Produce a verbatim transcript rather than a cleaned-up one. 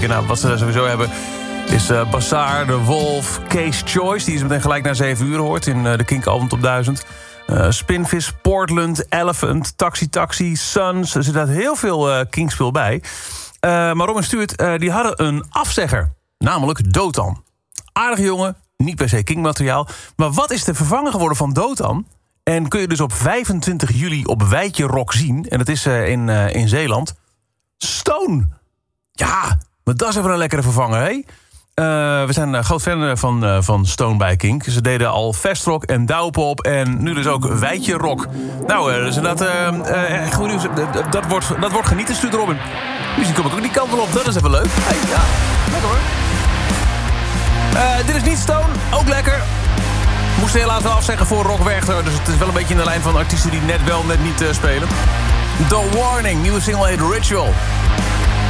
Nou, wat ze sowieso hebben is uh, Bazaar, De Wolf, Case Choice. Die is meteen gelijk na zeven uur hoort in uh, de Kink Album Top duizend. Uh, Spinvis, Portland, Elephant, Taxi Taxi, Suns. Er zit daar heel veel uh, Kinkspul bij. Uh, maar Robin Stuart, uh, die hadden een afzegger. Namelijk Dotan. Aardige jongen, niet per se Kinkmateriaal. Maar wat is de vervanger geworden van Dotan? En kun je dus op vijfentwintig juli op Wijtje Rock zien. En dat is uh, in, uh, in Zeeland. Stone. Ja, maar dat is even een lekkere vervanger, hè? Uh, we zijn een groot fan van, uh, van Stone bij Kink. Ze deden al Festrock en Douwpop en nu dus ook Wijtje Rock. Nou, uh, dus dat, uh, uh, goed nieuws. Dat wordt, dat wordt genieten, stuurt Robin. Misschien kom ik ook die kant wel op, dat is even leuk. Hey, ja, lekker hoor. Uh, dit is niet Stone, ook lekker. Moest helaas wel afzeggen voor Rock Werchter. Dus het is wel een beetje in de lijn van artiesten die net wel, net niet uh, spelen. The Warning, nieuwe single heet Ritual.